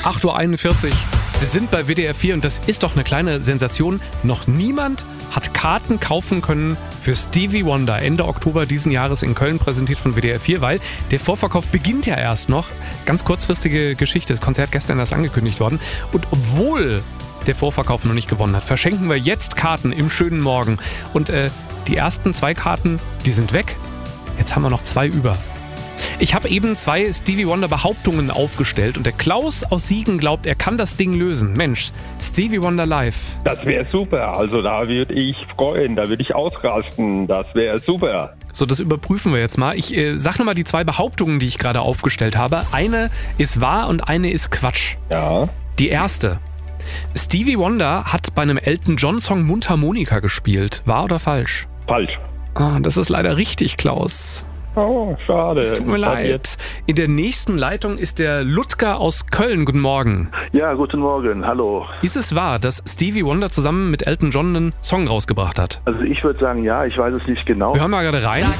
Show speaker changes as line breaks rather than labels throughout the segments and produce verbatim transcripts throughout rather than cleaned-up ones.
acht Uhr einundvierzig. Sie sind bei W D R vier und das ist doch eine kleine Sensation. Noch niemand hat Karten kaufen können für Stevie Wonder Ende Oktober diesen Jahres in Köln, präsentiert von W D R vier, weil der Vorverkauf beginnt ja erst noch. Ganz kurzfristige Geschichte, das Konzert gestern erst angekündigt worden. Und obwohl der Vorverkauf noch nicht gewonnen hat, verschenken wir jetzt Karten im schönen Morgen. Und äh, die ersten zwei Karten, die sind weg. Jetzt haben wir noch zwei über. Ich habe eben zwei Stevie Wonder Behauptungen aufgestellt und der Klaus aus Siegen glaubt, er kann das Ding lösen. Mensch, Stevie Wonder live.
Das wäre super. Also da würde ich freuen, da würde ich ausrasten. Das wäre super.
So, das überprüfen wir jetzt mal. Ich äh, sag nochmal die zwei Behauptungen, die ich gerade aufgestellt habe. Eine ist wahr und eine ist Quatsch.
Ja.
Die erste. Stevie Wonder hat bei einem Elton John Song Mundharmonika gespielt. Wahr oder falsch?
Falsch.
Ah, das ist leider richtig, Klaus.
Oh, schade.
Es tut mir leid. In der nächsten Leitung ist der Ludger aus Köln. Guten Morgen.
Ja, guten Morgen. Hallo.
Ist es wahr, dass Stevie Wonder zusammen mit Elton John einen Song rausgebracht hat?
Also ich würde sagen, ja, ich weiß es nicht genau.
Wir hören mal gerade rein.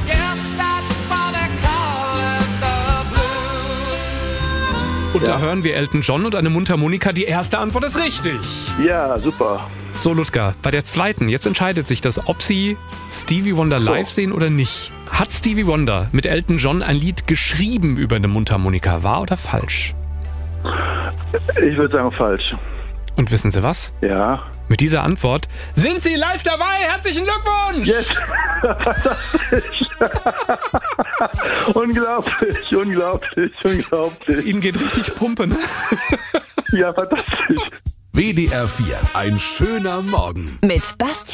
Und ja, da hören wir Elton John und eine Mundharmonika. Die erste Antwort ist richtig.
Ja, super.
So, Ludger, bei der zweiten, jetzt entscheidet sich das, ob Sie Stevie Wonder live
so.
sehen oder nicht. Hat Stevie Wonder mit Elton John ein Lied geschrieben über eine Mundharmonika? Wahr oder falsch?
Ich würde sagen falsch.
Und wissen Sie was?
Ja.
Mit dieser Antwort sind Sie live dabei. Herzlichen Glückwunsch!
Yes! Fantastisch! Unglaublich, unglaublich, unglaublich.
Ihnen geht richtig Pumpe, ne?
Ja, fantastisch.
W D R vier, ein schöner Morgen.
Mit Basti